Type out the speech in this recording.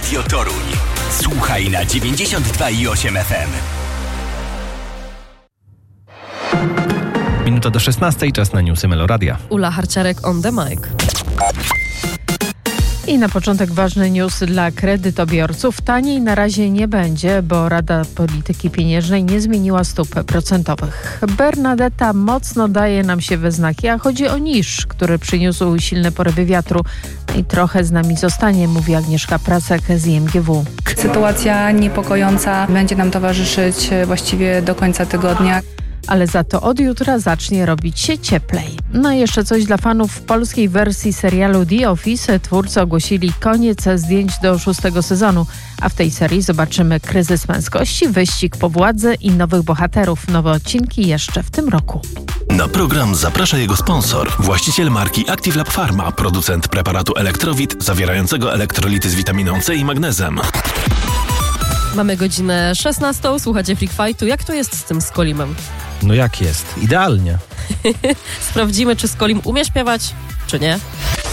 Radio Toruń. Słuchaj na 92,8 FM. Minuta do 16, czas na newsy Meloradia. Ula Harciarek on the mic. I na początek ważny news dla kredytobiorców. Taniej na razie nie będzie, bo Rada Polityki Pieniężnej nie zmieniła stóp procentowych. Bernadetta mocno daje nam się we znaki, a chodzi o niż, który przyniósł silne porywy wiatru. I trochę z nami zostanie, mówi Agnieszka Prasek z IMGW. Sytuacja niepokojąca będzie nam towarzyszyć właściwie do końca tygodnia. Ale za to od jutra zacznie robić się cieplej. No i jeszcze coś dla fanów polskiej wersji serialu The Office. Twórcy ogłosili koniec zdjęć do 6. sezonu, a w tej serii zobaczymy kryzys męskości, wyścig po władzy i nowych bohaterów. Nowe odcinki jeszcze w tym roku. Na program zaprasza jego sponsor, właściciel marki Active Lab Pharma, producent preparatu Elektrowit zawierającego elektrolity z witaminą C i magnezem. Mamy godzinę 16, słuchacie Freak Fightu. Jak to jest z tym Skolimem? No jak jest? Idealnie. Sprawdzimy, czy Skolim umie śpiewać, czy nie.